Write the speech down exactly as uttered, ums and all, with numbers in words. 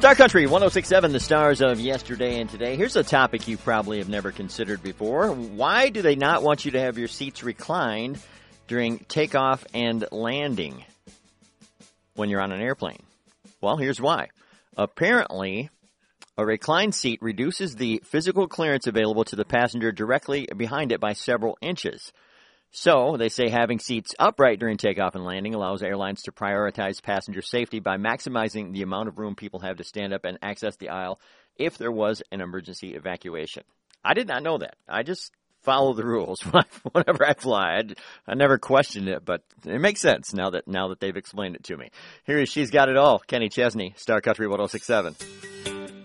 Star Country one oh six point seven, the stars of yesterday and today. Here's a topic you probably have never considered before. Why do they not want you to have your seats reclined during takeoff and landing when you're on an airplane? Well, here's why. Apparently, a reclined seat reduces the physical clearance available to the passenger directly behind it by several inches. So, they say having seats upright during takeoff and landing allows airlines to prioritize passenger safety by maximizing the amount of room people have to stand up and access the aisle if there was an emergency evacuation. I did not know that. I just follow the rules whenever I fly. I, I never questioned it, but it makes sense now that now that they've explained it to me. Here is She's Got It All, Kenny Chesney, Star Country one oh six point seven.